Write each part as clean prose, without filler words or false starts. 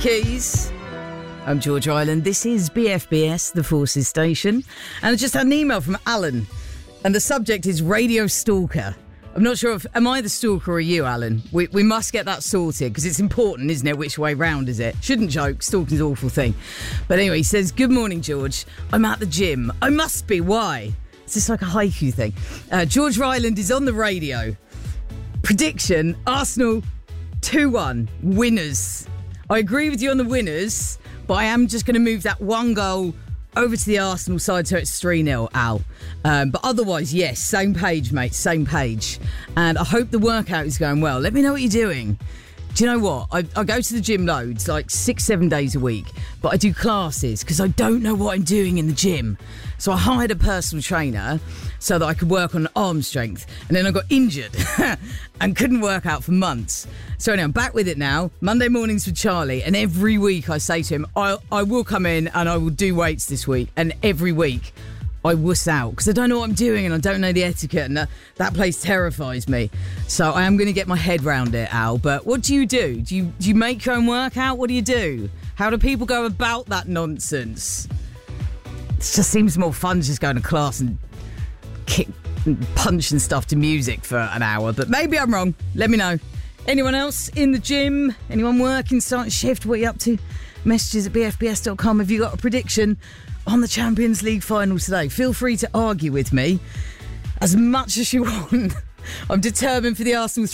Keys. I'm George Ryland. This is BFBS, the Forces Station. And I just had an email from Alan. And the subject is Radio Stalker. I'm not sure if... Am I the stalker or you, Alan? We must get that sorted, because it's important, isn't it? Which way round is it? Shouldn't joke. Stalking's an awful thing. But anyway, he says, good morning, George. I'm at the gym. I must be. Why? It's just like a haiku thing. George Ryland is on the radio. Prediction, Arsenal 2-1. Winners. I agree with you on the winners, but I am just going to move that one goal over to the Arsenal side so it's 3-0, Al. But otherwise, yes, same page, mate, same page. And I hope the workout is going well. Let me know what you're doing. Do you know what? I go to the gym loads, like 6-7 days a week, but I do classes because I don't know what I'm doing in the gym. So I hired a personal trainer so that I could work on arm strength. And then I got injured and couldn't work out for months. So anyway, I'm back with it now. Monday mornings with Charlie. And every week I say to him, I will come in and I will do weights this week. And every week I wuss out because I don't know what I'm doing and I don't know the etiquette, and that place terrifies me. So I am going to get my head round it, Al. But what do you do? Do you make your own workout? What do you do? How do people go about that nonsense? It just seems more fun just going to class and kick and punch and stuff to music for an hour. But maybe I'm wrong. Let me know. Anyone else in the gym? Anyone working, starting shift? What are you up to? Messages at bfbs.com. Have you got a prediction on the Champions League final today? Feel free to argue with me as much as you want. I'm determined for the Arsenal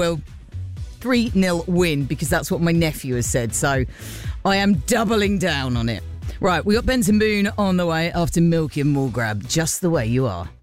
3-0 win because that's what my nephew has said. So I am doubling down on it. Right, we got Benson Boone on the way after Milky and More Grab, Just the Way You Are.